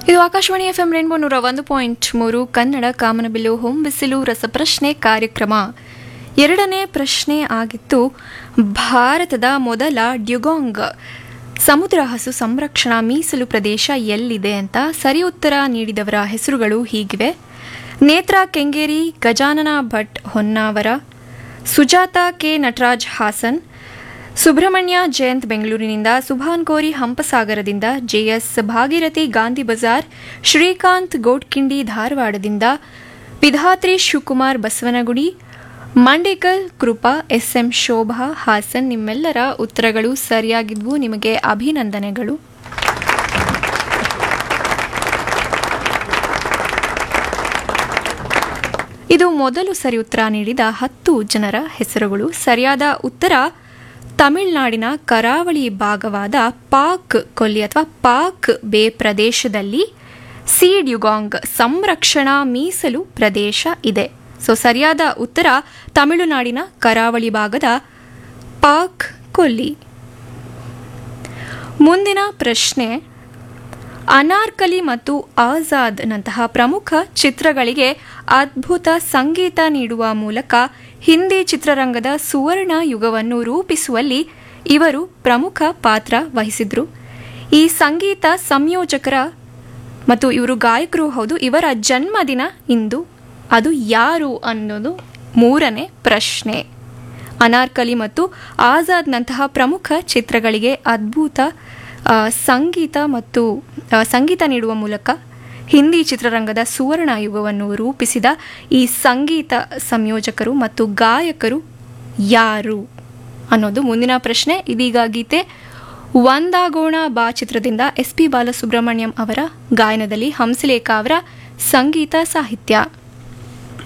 ಇದು Akashvani FM rainbow 101.3 Kannada ಕಾಮನಬಿಲ್ಲು ಹೊಂಬಿಸಿಲು ರಸಪ್ರಶ್ನೆ ಕಾರ್ಯಕ್ರಮ. ಎರಡನೇ ಪ್ರಶ್ನೆ ಆಗಿತ್ತು, ಭಾರತದ ಮೊದಲ ಡ್ಯುಗಾಂಗ್ ಸಮುದ್ರ ಹಸು ಸಂರಕ್ಷಣಾ ಮೀಸಲು ಪ್ರದೇಶ ಎಲ್ಲಿದೆ ಅಂತ. ಸರಿ ಉತ್ತರ ನೀಡಿದವರ ಹೆಸರುಗಳು ಹೀಗಿವೆ: ನೇತ್ರಾ ಕೆಂಗೇರಿ, ಗಜಾನನ ಭಟ್ ಹೊನ್ನಾವರ, ಸುಜಾತ ಕೆ ನಟರಾಜ್ ಹಾಸನ್, ಸುಬ್ರಹ್ಮಣ್ಯ ಜಯಂತ್ ಬೆಂಗಳೂರಿನಿಂದ, ಸುಭಾನ್ ಕೋರಿ ಹಂಪಸಾಗರದಿಂದ, ಜೆಎಸ್ ಭಾಗೀರಥಿ ಗಾಂಧಿ ಬಜಾರ್, ಶ್ರೀಕಾಂತ್ ಗೋಡ್ಕಿಂಡಿ ಧಾರವಾಡದಿಂದ, ವಿಧಾತ್ರಿ ಶಿವಕುಮಾರ್ ಬಸವನಗುಡಿ, ಮಂಡಿಕಲ್ ಕೃಪಾ, ಎಸ್ಎಂ ಶೋಭಾ ಹಾಸನ್. ನಿಮ್ಮೆಲ್ಲರ ಉತ್ತರಗಳು ಸರಿಯಾಗಿದ್ವು, ನಿಮಗೆ ಅಭಿನಂದನೆಗಳು. ಇದು ಮೊದಲು ಸರಿ ಉತ್ತರ ನೀಡಿದ 10 ಜನರ ಹೆಸರುಗಳು. ಸರಿಯಾದ ಉತ್ತರ ತಮಿಳುನಾಡಿನ ಕರಾವಳಿ ಭಾಗವಾದ ಪಾಕ್ ಕೊಲ್ಲಿ ಅಥವಾ ಪಾಕ್ ಬೇ ಪ್ರದೇಶದಲ್ಲಿ ಸಿ ಡ್ಯುಗಾಂಗ್ ಸಂರಕ್ಷಣಾ ಮೀಸಲು ಪ್ರದೇಶ ಇದೆ. ಸರಿಯಾದ ಉತ್ತರ ತಮಿಳುನಾಡಿನ ಕರಾವಳಿ ಭಾಗದ ಪಾಕ್ ಕೊಲ್ಲಿ. ಮುಂದಿನ ಪ್ರಶ್ನೆ, ಅನಾರ್ಕಲಿ ಮತ್ತು ಆಜಾದ್ ನಂತಹ ಪ್ರಮುಖ ಚಿತ್ರಗಳಿಗೆ ಅದ್ಭುತ ಸಂಗೀತ ನೀಡುವ ಮೂಲಕ ಹಿಂದಿ ಚಿತ್ರರಂಗದ ಸುವರ್ಣ ಯುಗವನ್ನು ರೂಪಿಸುವಲ್ಲಿ ಇವರು ಪ್ರಮುಖ ಪಾತ್ರ ವಹಿಸಿದ್ರು. ಈ ಸಂಗೀತ ಸಂಯೋಜಕರ ಮತ್ತು ಇವರು ಗಾಯಕರು ಹೌದು. ಇವರ ಜನ್ಮದಿನ ಇಂದು. ಅದು ಯಾರು ಅನ್ನೋದು ಮೂರನೇ ಪ್ರಶ್ನೆ. ಅನಾರ್ಕಲಿ ಮತ್ತು ಆಜಾದ್ನಂತಹ ಪ್ರಮುಖ ಚಿತ್ರಗಳಿಗೆ ಅದ್ಭುತ ಸಂಗೀತ ಮತ್ತು ಸಂಗೀತ ನೀಡುವ ಮೂಲಕ ಹಿಂದಿ ಚಿತ್ರರಂಗದ ಸುವರ್ಣ ಯುಗವನ್ನು ರೂಪಿಸಿದ ಈ ಸಂಗೀತ ಸಂಯೋಜಕರು ಮತ್ತು ಗಾಯಕರು ಯಾರು ಅನ್ನೋದು ಮುಂದಿನ ಪ್ರಶ್ನೆ. ಇದೀಗ ಗೀತೆ ಒಂದಾಗೋಣ ಬಾ ಚಿತ್ರದಿಂದ ಎಸ್ ಪಿ ಬಾಲಸುಬ್ರಹ್ಮಣ್ಯಂ ಅವರ ಗಾಯನದಲ್ಲಿ ಹಂಸಲೇಖ ಅವರ ಸಂಗೀತ ಸಾಹಿತ್ಯ.